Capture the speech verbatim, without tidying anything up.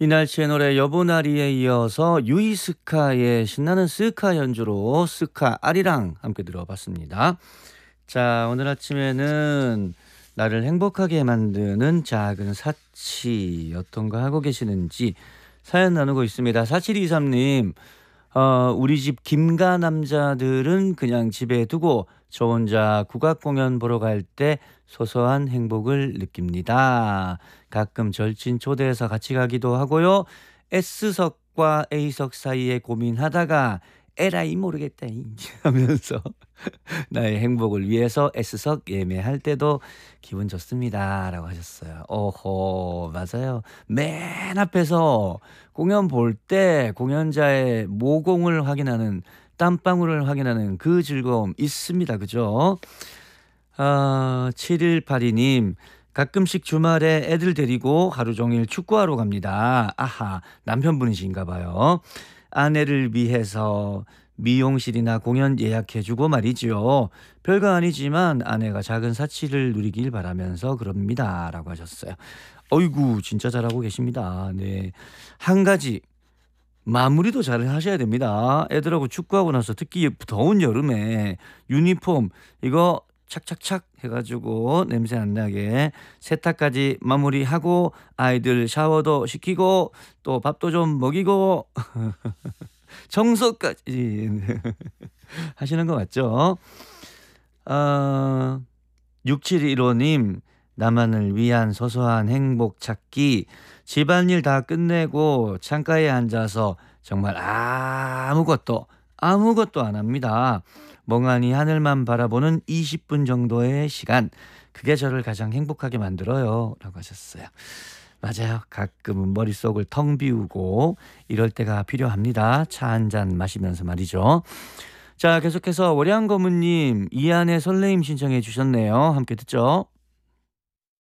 이날치의 노래 여보나리에 이어서 유이스카의 신나는 스카 연주로 스카 아리랑 함께 들어봤습니다. 자, 오늘 아침에는 나를 행복하게 만드는 작은 사치 어떤 거 하고 계시는지 사연 나누고 있습니다. 사칠이삼 님, 어, 우리 집 김가 남자들은 그냥 집에 두고 저 혼자 국악 공연 보러 갈 때 소소한 행복을 느낍니다. 가끔 절친 초대해서 같이 가기도 하고요. S석과 A석 사이에 고민하다가 에라이 모르겠다 하면서 나의 행복을 위해서 S석 예매할 때도 기분 좋습니다. 라고 하셨어요. 오호, 맞아요. 맨 앞에서 공연 볼 때 공연자의 모공을 확인하는, 땀방울을 확인하는 그 즐거움 있습니다. 그죠? 아, 칠일팔이 님, 가끔씩 주말에 애들 데리고 하루 종일 축구하러 갑니다. 아하, 남편분이신가 봐요. 아내를 위해서 미용실이나 공연 예약해주고 말이죠. 별거 아니지만 아내가 작은 사치를 누리길 바라면서 그럽니다. 라고 하셨어요. 어이구, 진짜 잘하고 계십니다. 네. 한 가지, 마무리도 잘 하셔야 됩니다. 애들하고 축구하고 나서 특히 더운 여름에 유니폼 이거 착착착 해가지고 냄새 안 나게 세탁까지 마무리하고 아이들 샤워도 시키고 또 밥도 좀 먹이고 청소까지 하시는 거 맞죠? 어, 육칠일오 님, 나만을 위한 소소한 행복 찾기. 집안일 다 끝내고 창가에 앉아서 정말 아무것도 아무것도 안 합니다. 멍하니 하늘만 바라보는 이십 분 정도의 시간, 그게 저를 가장 행복하게 만들어요. 라고 하셨어요. 맞아요. 가끔은 머릿속을 텅 비우고 이럴 때가 필요합니다. 차 한 잔 마시면서 말이죠. 자, 계속해서 월양거무님, 이안의 설레임 신청해 주셨네요. 함께 듣죠.